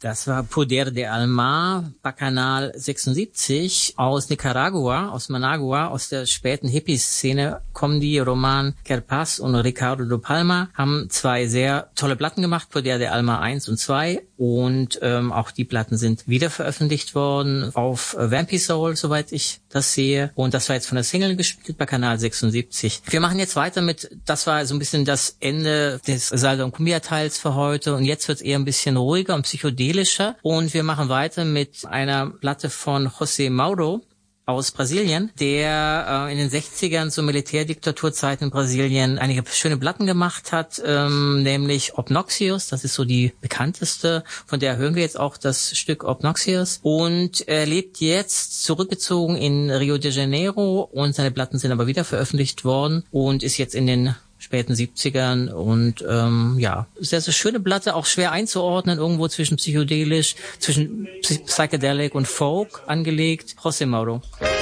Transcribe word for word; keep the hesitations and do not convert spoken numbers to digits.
Das war Poder de Alma, Bacchanal sechsundsiebzig aus Nicaragua, aus Managua, aus der späten Hippie-Szene kommen die. Roman Kerpaz und Ricardo de Palma haben zwei sehr tolle Platten gemacht, Poder de Alma eins und zwei, und ähm, auch die Platten sind wieder veröffentlicht worden auf äh, Vampy Soul, soweit ich das sehe, und das war jetzt von der Single gespielt, Bacchanal sechsundsiebzig. Wir machen jetzt weiter mit, das war so ein bisschen das Ende des Salsa und Cumbia Teils für heute, und jetzt wird es eher ein bisschen ruhiger und psychedelisch. Und wir machen weiter mit einer Platte von José Mauro aus Brasilien, der äh, in den sechzigern zur Militärdiktaturzeit in Brasilien einige schöne Platten gemacht hat, ähm, nämlich Obnoxious, das ist so die bekannteste, von der hören wir jetzt auch das Stück Obnoxious, und er lebt jetzt zurückgezogen in Rio de Janeiro, und seine Platten sind aber wieder veröffentlicht worden und ist jetzt in den späten siebzigern, und ähm, ja, sehr, sehr schöne Platte, auch schwer einzuordnen, irgendwo zwischen psychedelisch, zwischen Psychedelic und Folk angelegt. José Mauro.